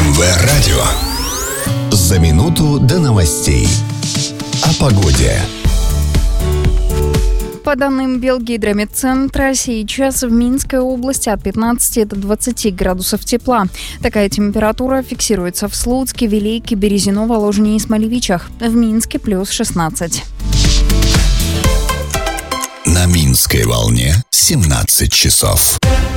МВ-радио. За минуту до новостей. О погоде. По данным Белгидромедцентра, сейчас в Минской области от 15 до 20 градусов тепла. Такая температура фиксируется в Слуцке, Вилейке, Березино, Воложине и Смолевичах. В Минске плюс 16. На Минской волне 17 часов.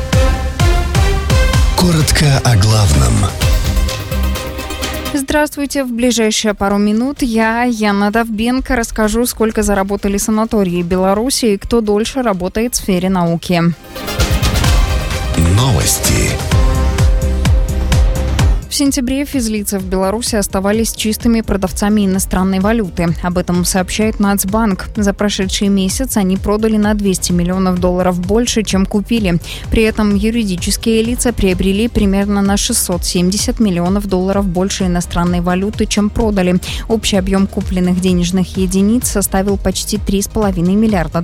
Коротко о главном. Здравствуйте. В ближайшие пару минут я, Яна Довбенко, расскажу, сколько заработали санатории Беларуси и кто дольше работает в сфере науки. Новости. В сентябре физлица в Беларуси оставались чистыми продавцами иностранной валюты. Об этом сообщает Нацбанк. За прошедший месяц они продали на $200 миллионов больше, чем купили. При этом юридические лица приобрели примерно на $670 миллионов больше иностранной валюты, чем продали. Общий объем купленных денежных единиц составил почти $3,5 миллиарда.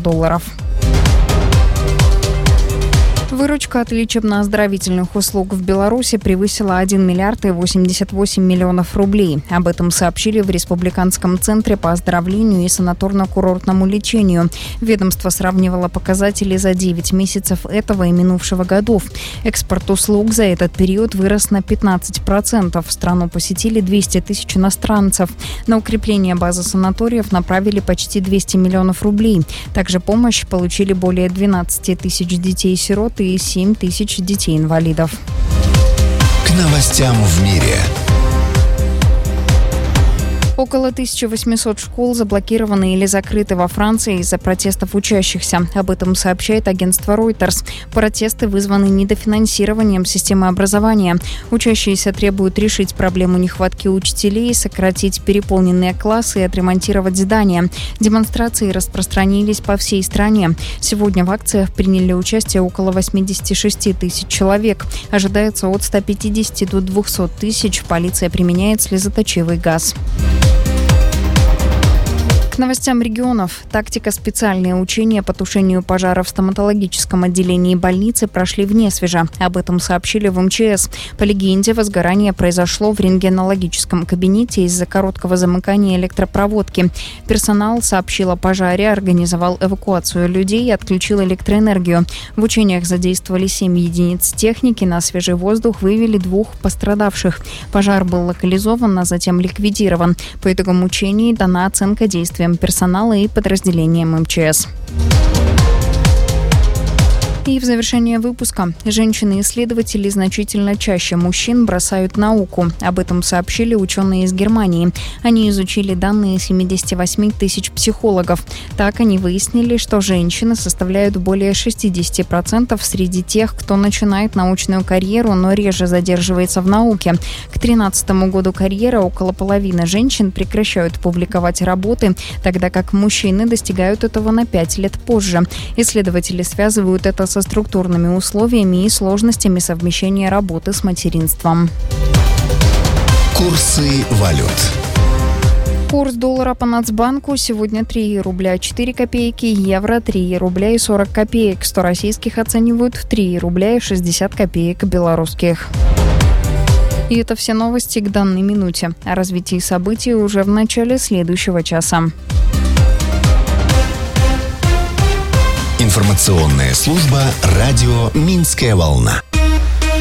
Выручка от лечебно-оздоровительных услуг в Беларуси превысила 1 миллиард и 88 миллионов рублей. Об этом сообщили в Республиканском центре по оздоровлению и санаторно-курортному лечению. Ведомство сравнивало показатели за 9 месяцев этого и минувшего годов. Экспорт услуг за этот период вырос на 15%. Страну посетили 200 тысяч иностранцев. На укрепление базы санаториев направили почти 200 миллионов рублей. Также помощь получили более 12 тысяч детей-сирот и 7 тысяч детей-инвалидов. К новостям в мире. Около 1800 школ заблокированы или закрыты во Франции из-за протестов учащихся. Об этом сообщает агентство Reuters. Протесты вызваны недофинансированием системы образования. Учащиеся требуют решить проблему нехватки учителей, сократить переполненные классы и отремонтировать здания. Демонстрации распространились по всей стране. Сегодня в акциях приняли участие около 86 тысяч человек. Ожидается от 150 до 200 тысяч. Полиция применяет слезоточивый газ. К новостям регионов. Тактика специальные учения по тушению пожара в стоматологическом отделении больницы прошли в Несвеже. Об этом сообщили в МЧС. По легенде, возгорание произошло в рентгенологическом кабинете из-за короткого замыкания электропроводки. Персонал сообщил о пожаре, организовал эвакуацию людей и отключил электроэнергию. В учениях задействовали 7 единиц техники. На свежий воздух вывели 2 пострадавших. Пожар был локализован, а затем ликвидирован. По итогам учений дана оценка действий персонала и подразделениям МЧС. И в завершение выпуска. Женщины-исследователи значительно чаще мужчин бросают науку. Об этом сообщили ученые из Германии. Они изучили данные 78 тысяч психологов. Так они выяснили, что женщины составляют более 60% среди тех, кто начинает научную карьеру, но реже задерживается в науке. К 2013 году карьеры около половины женщин прекращают публиковать работы, тогда как мужчины достигают этого на 5 лет позже. Исследователи связывают это со структурными условиями и сложностями совмещения работы с материнством. Курсы валют. Курс доллара по Нацбанку сегодня 3 рубля 4 копейки, евро 3 рубля и 40 копеек, 100 российских оценивают в 3 рубля и 60 копеек белорусских. И это все новости к данной минуте. О развитии событий уже в начале следующего часа. Информационная служба «Радио Минская волна».